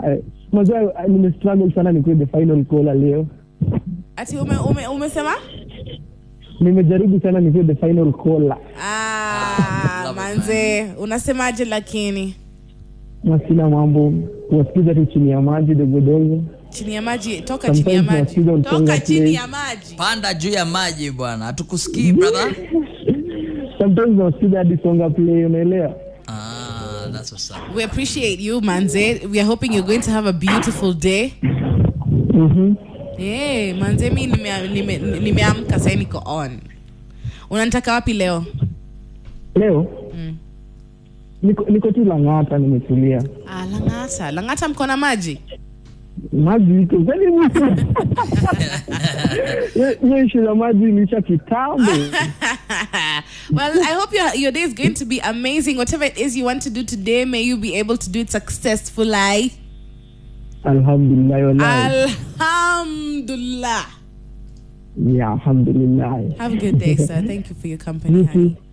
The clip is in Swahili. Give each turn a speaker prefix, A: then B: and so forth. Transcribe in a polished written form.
A: Mazao nimestruggle sana nikuwe the final caller leo.
B: Ati umesema?
A: Nimejaribu sana nikuwe the final caller.
B: Manze, unasemaje lakini?
A: Masina mambo, wasikiza tu chini ya maji dogo.
B: Chini ya maji, toka chini ya maji. Toka chini ya maji.
C: Panda juu ya maji bwana. Hatukusikii brother.
A: Sometimes wasikiza hadi songa play, unaelewa?
C: That's what's up.
B: We appreciate you, Manze. We are hoping you're going to have a beautiful day. Manze, nimeamka sasa niko on. Unanitaka wapi leo?
A: Leo? Niko tu Lang'ata nimetulia.
B: Lang'ata mko na maji?
A: Maji iko kweli mtu. Shida maji ni kitambo.
B: Well, I hope your day is going to be amazing. Whatever it is you want to do today, may you be able to do it successfully.
A: Alhamdulillah.
B: Alhamdulillah.
A: Yeah, alhamdulillah.
B: Have a good day, sir. Thank you for your company.